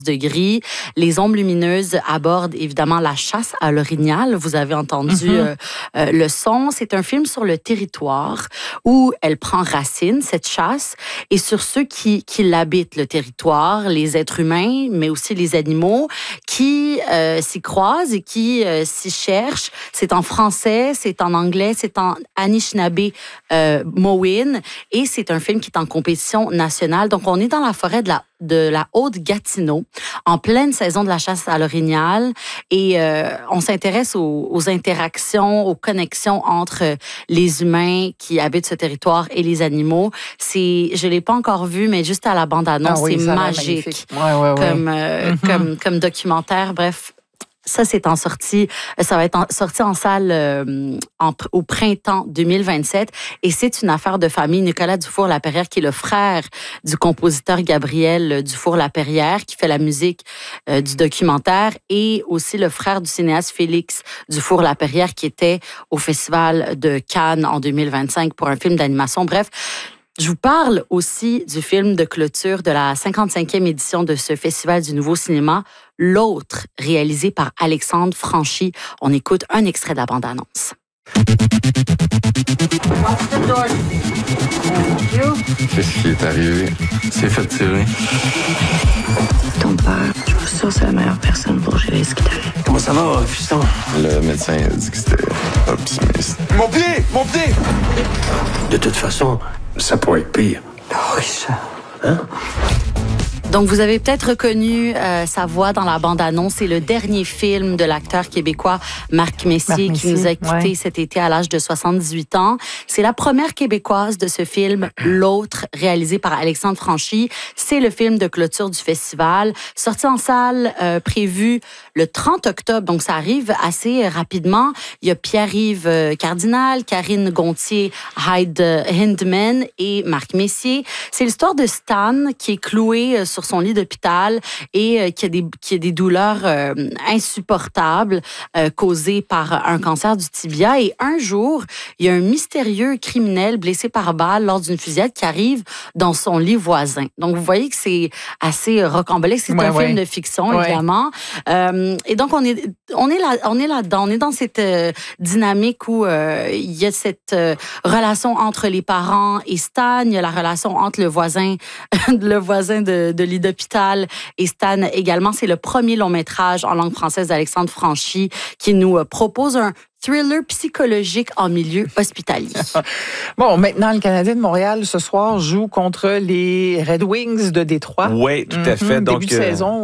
de gris. Les ombres lumineuses abordent évidemment la chasse à l'orignal. Vous avez entendu le son. C'est un film sur le territoire où elle prend racine, cette chasse, et sur ceux qui l'habitent, le territoire, les êtres humains, mais aussi les animaux, qui s'y croisent et qui s'y cherchent. C'est en français, c'est en anglais, c'est en Anishinaabe Mowin, et c'est un film qui est en compétition nationale. Donc, on est dans la forêt de la Haute-Gatineau, en pleine saison de la chasse à l'orignal, et on s'intéresse aux interactions, aux connexions entre les humains qui habitent ce territoire et les animaux. Je l'ai pas encore vu, mais juste à la bande-annonce, c'est magique comme documentaire. Bref, ça, c'est en sortie. Ça va être sorti en salle au printemps 2027. Et c'est une affaire de famille. Nicolas Dufour-Laperrière, qui est le frère du compositeur Gabriel Dufour-Laperrière, qui fait la musique du documentaire, et aussi le frère du cinéaste Félix Dufour-Laperrière, qui était au Festival de Cannes en 2025 pour un film d'animation. Bref, je vous parle aussi du film de clôture de la 55e édition de ce Festival du Nouveau Cinéma, L'Autre, réalisé par Alexandre Franchi. On écoute un extrait de la bande-annonce. Qu'est-ce qui est arrivé? C'est fait tirer. Ton père, je suis sûre que c'est la meilleure personne pour gérer ce qui t'arrive. Comment ça va, fiston? Le médecin a dit que c'était optimiste. Mon pied! Mon pied! De toute façon, ça pourrait être pire. Oh, Richard. Hein? Donc, vous avez peut-être reconnu sa voix dans la bande-annonce. C'est le dernier film de l'acteur québécois Marc Messier qui nous a quittés cet été à l'âge de 78 ans. C'est la première québécoise de ce film, L'Autre, réalisé par Alexandre Franchi. C'est le film de clôture du festival, sorti en salle, prévu le 30 octobre. Donc, ça arrive assez rapidement. Il y a Pierre-Yves Cardinal, Karine Gontier, Hindman et Marc Messier. C'est l'histoire de Stan qui est cloué sur son lit d'hôpital et qui a des douleurs insupportables causées par un cancer du tibia. Et un jour, il y a un mystérieux criminel blessé par balle lors d'une fusillade qui arrive dans son lit voisin. Donc, vous voyez que c'est assez rocambolesque. C'est un film de fiction, évidemment. Et donc, on est là-dedans. On est dans cette dynamique où il y a cette relation entre les parents et Stan. Il y a la relation entre le voisin de lit d'hôpital et Stan également. C'est le premier long-métrage en langue française d'Alexandre Franchi qui nous propose un thriller psychologique en milieu hospitalier. Bon, maintenant, le Canadien de Montréal, ce soir, joue contre les Red Wings de Détroit. Oui, tout à fait. Donc, début de saison,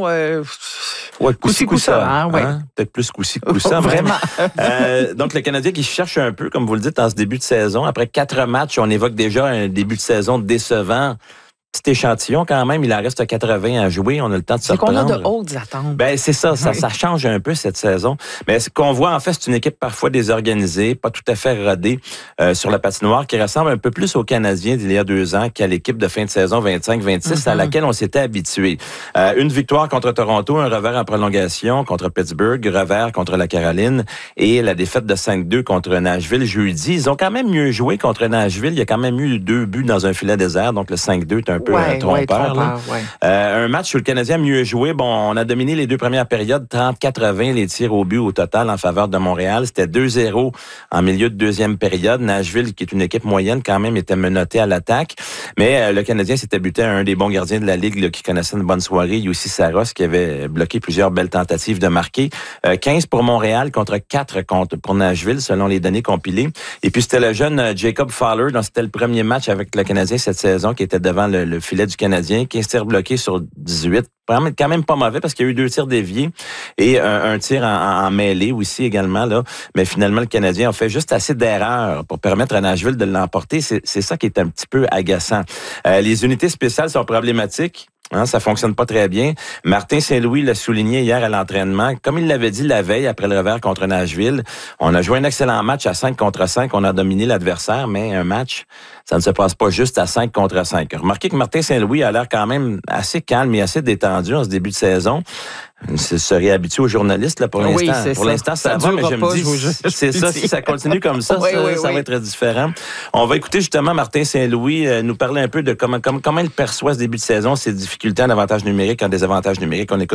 coup-ci-coup-ça. Hein? Peut-être plus coup-ci-coup-ça. Vraiment. Donc, le Canadien qui cherche un peu, comme vous le dites, en ce début de saison. Après 4 matchs, on évoque déjà un début de saison décevant. Petit échantillon quand même, il en reste 80 à jouer, on a le temps de se reprendre. C'est qu'on a de hautes attentes. Ben c'est ça change un peu cette saison. Mais ce qu'on voit en fait, c'est une équipe parfois désorganisée, pas tout à fait rodée sur la patinoire, qui ressemble un peu plus aux Canadiens d'il y a 2 ans qu'à l'équipe de fin de saison 25-26 à laquelle on s'était habitué. Une victoire contre Toronto, un revers en prolongation contre Pittsburgh, revers contre la Caroline et la défaite de 5-2 contre Nashville jeudi. Ils ont quand même mieux joué contre Nashville. Il y a quand même eu 2 buts dans un filet désert, donc le 5-2 est un peu trompeur. Un match où le Canadien a mieux joué. Bon, on a dominé les 2 premières périodes, 30-80 les tirs au but au total en faveur de Montréal. C'était 2-0 en milieu de deuxième période. Nashville, qui est une équipe moyenne, quand même, était menotté à l'attaque. Mais le Canadien s'était buté à un des bons gardiens de la Ligue là, qui connaissait une bonne soirée, Jussi Saros, qui avait bloqué plusieurs belles tentatives de marquer. 15 pour Montréal contre 4 pour Nashville, selon les données compilées. Et puis, c'était le jeune Jacob Fowler, dont c'était le premier match avec le Canadien cette saison, qui était devant le filet du Canadien, 15 tirs bloqués sur 18. Quand même pas mauvais parce qu'il y a eu 2 tirs déviés et un tir en mêlée aussi également. Là. Mais finalement, le Canadien a fait juste assez d'erreurs pour permettre à Nashville de l'emporter. C'est ça qui est un petit peu agaçant. Les unités spéciales sont problématiques. Ça fonctionne pas très bien. Martin Saint-Louis l'a souligné hier à l'entraînement. Comme il l'avait dit la veille après le revers contre Nashville, on a joué un excellent match à 5 contre 5. On a dominé l'adversaire, mais un match, ça ne se passe pas juste à 5 contre 5. Remarquez que Martin Saint-Louis a l'air quand même assez calme et assez détendu en ce début de saison. Il se serait habitué aux journalistes là, pour l'instant. Oui, pour l'instant, ça va, mais je me dis, c'est ça, si ça continue comme ça, ça va être différent. On va écouter justement Martin Saint-Louis nous parler un peu de comment il perçoit ce début de saison, ses difficultés en avantage numérique, en désavantage numérique. On écoute